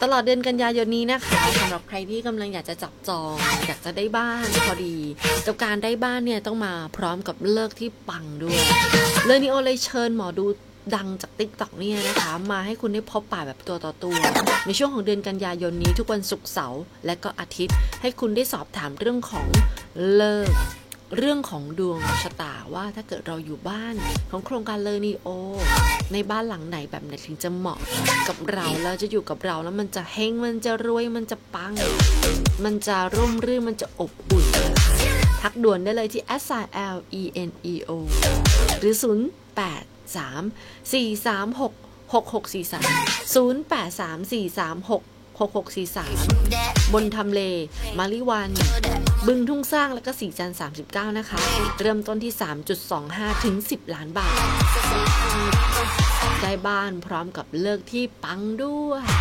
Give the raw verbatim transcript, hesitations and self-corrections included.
ตลอดเดือนกันยายนนี้นะคะสำหรับใครที่กำลังอยากจะจับจองอยากจะได้บ้านพอดีกับการได้บ้านเนี่ยต้องมาพร้อมกับเลิกที่ปังด้วยเลยนิโอเลยเชิญหมอดูดังจาก ติ๊กต็อก เนี่ยนะคะมาให้คุณได้พบปะแบบตัวต่อตัวในช่วงของเดือนกันยายนนี้ทุกวันศุกร์เสาร์และก็อาทิตย์ให้คุณได้สอบถามเรื่องของเลิกเรื่องของดวงชะตาว่าถ้าเกิดเราอยู่บ้านของโครงการเลอนิโอในบ้านหลังไหนแบบไหนถึงจะเหมาะกับเราแล้วจะอยู่กับเราแล้วมันจะเฮงมันจะรวยมันจะปังมันจะร่มรื่นมันจะอบอุ่นทักด่วนได้เลยที่ แอท ไซน์ แอล อี เอ็น อี โอ หรือศูนย์ แปด สาม สี่ สาม หก หก หก สี่ สาม ศูนย์ แปด สาม สี่ สาม หก หก หก สี่ สามบนทำเลมาริวันบึงทุ่งสร้างและก็สีจันทร์สามสิบเก้านะคะเริ่มต้นที่ สามจุดสองห้า ถึงสิบล้านบาทได้บ้านพร้อมกับเลิกที่ปังด้วย